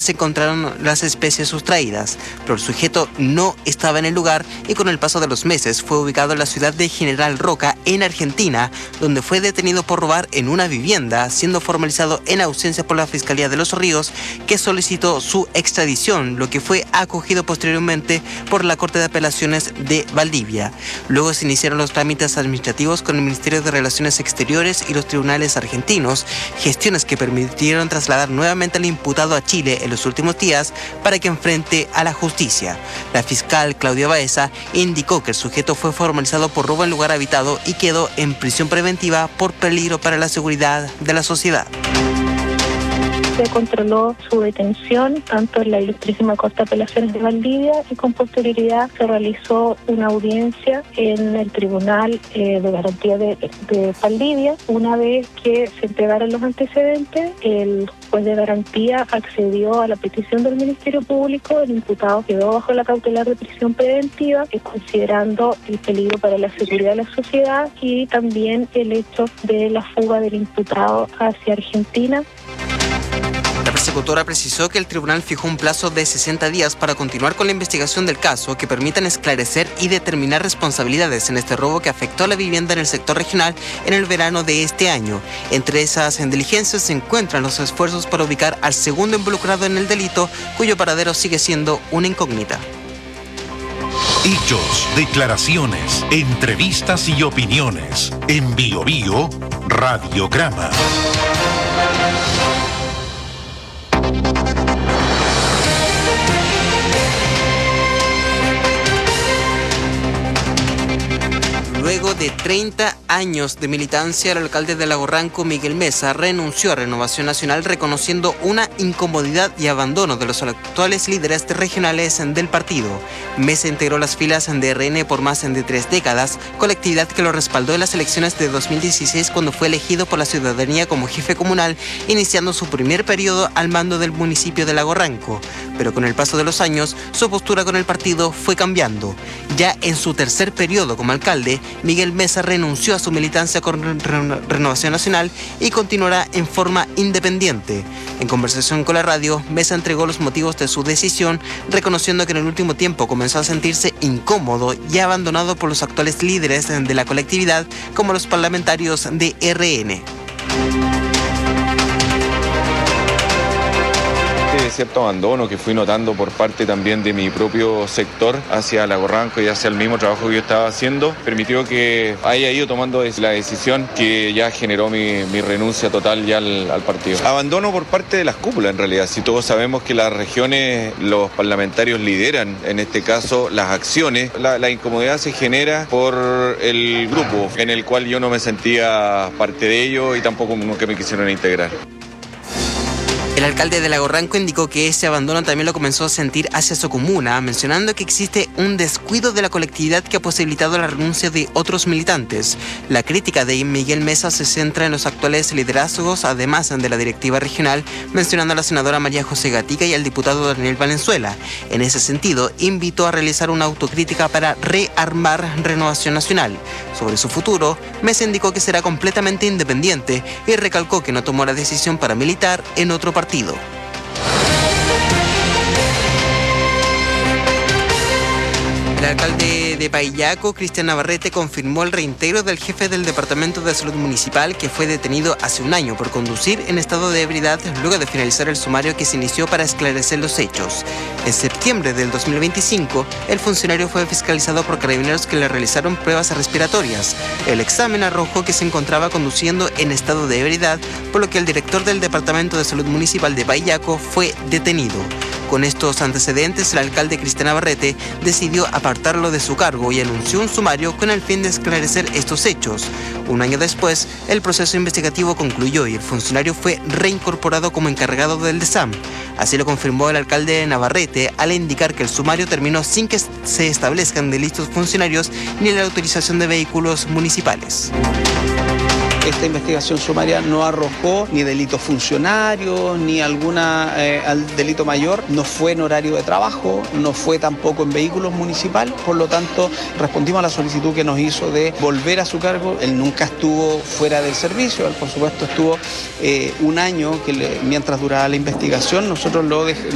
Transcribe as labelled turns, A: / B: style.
A: se encontraron las especies sustraídas, pero el sujeto no estaba en el lugar y con el paso de los meses fue ubicado en la ciudad de General Roca, en Argentina, donde fue detenido por robar en una vivienda, siendo formalizado en ausencia por la Fiscalía de Los Ríos, que solicitó su extradición, lo que fue acogido posteriormente por la Corte de Apelaciones de Valdivia. Luego se iniciaron los trámites administrativos con el Ministerio de Relaciones Exteriores y los tribunales argentinos, gestiones que permitieron trasladar nuevamente al imputado a Chile en los últimos días para que enfrente a la justicia. La fiscal Claudia Baeza indicó que el sujeto fue formalizado por robo en lugar habitado y quedó en prisión preventiva por peligro para la seguridad de la sociedad.
B: Se controló su detención tanto en la Ilustrísima Corte de Apelaciones de Valdivia y con posterioridad se realizó una audiencia en el Tribunal de Garantía de Valdivia. Una vez que se entregaron los antecedentes, el juez de garantía accedió a la petición del Ministerio Público. El imputado quedó bajo la cautelar de prisión preventiva, considerando el peligro para la seguridad de la sociedad y también el hecho de la fuga del imputado hacia Argentina.
A: La persecutora precisó que el tribunal fijó un plazo de 60 días para continuar con la investigación del caso que permitan esclarecer y determinar responsabilidades en este robo que afectó a la vivienda en el sector regional en el verano de este año. Entre esas diligencias se encuentran los esfuerzos para ubicar al segundo involucrado en el delito, cuyo paradero sigue siendo una incógnita.
C: Hechos, declaraciones, entrevistas y opiniones. En Bio Bio, Radiograma.
A: Luego de 30 años de militancia, el alcalde de Lago Ranco, Miguel Mesa, renunció a Renovación Nacional reconociendo una incomodidad y abandono de los actuales líderes regionales del partido. Mesa integró las filas de RN por más de 3 décadas, colectividad que lo respaldó en las elecciones de 2016 cuando fue elegido por la ciudadanía como jefe comunal, iniciando su primer periodo al mando del municipio de Lago Ranco. Pero con el paso de los años, su postura con el partido fue cambiando. Ya en su tercer periodo como alcalde, Miguel Mesa renunció a su militancia con Renovación Nacional y continuará en forma independiente. En conversación con la radio, Mesa entregó los motivos de su decisión, reconociendo que en el último tiempo comenzó a sentirse incómodo y abandonado por los actuales líderes de la colectividad, como los parlamentarios de RN.
D: Cierto abandono que fui notando por parte también de mi propio sector hacia Lago Ranco y hacia el mismo trabajo que yo estaba haciendo, permitió que haya ido tomando la decisión que ya generó mi renuncia total ya al partido. Abandono por parte de las cúpulas en realidad, si todos sabemos que las regiones, los parlamentarios lideran en este caso las acciones, la incomodidad se genera por el grupo en el cual yo no me sentía parte de ello y tampoco nunca me quisieron integrar.
A: El alcalde de Lago Ranco indicó que ese abandono también lo comenzó a sentir hacia su comuna, mencionando que existe un descuido de la colectividad que ha posibilitado la renuncia de otros militantes. La crítica de Miguel Mesa se centra en los actuales liderazgos, además de la directiva regional, mencionando a la senadora María José Gatica y al diputado Daniel Valenzuela. En ese sentido, invitó a realizar una autocrítica para rearmar Renovación Nacional. Sobre su futuro, Mesa indicó que será completamente independiente y recalcó que no tomó la decisión para militar en otro partido. El alcalde de Paillaco, Cristian Navarrete, confirmó el reintegro del jefe del Departamento de Salud Municipal que fue detenido hace un año por conducir en estado de ebriedad luego de finalizar el sumario que se inició para esclarecer los hechos. En septiembre del 2025, el funcionario fue fiscalizado por carabineros que le realizaron pruebas respiratorias. El examen arrojó que se encontraba conduciendo en estado de ebriedad, por lo que el director del Departamento de Salud Municipal de Paillaco fue detenido. Con estos antecedentes, el alcalde Cristian Navarrete decidió apartarlo de su cargo y anunció un sumario con el fin de esclarecer estos hechos. Un año después, el proceso investigativo concluyó y el funcionario fue reincorporado como encargado del DESAM. Así lo confirmó el alcalde Navarrete al indicar que el sumario terminó sin que se establezcan delitos funcionarios ni la utilización de vehículos municipales.
E: Esta investigación sumaria no arrojó ni delitos funcionarios, ni alguna delito mayor, no fue en horario de trabajo, no fue tampoco en vehículos municipales, por lo tanto respondimos a la solicitud que nos hizo de volver a su cargo. Él nunca estuvo fuera del servicio, él por supuesto estuvo un año mientras duraba la investigación, nosotros lo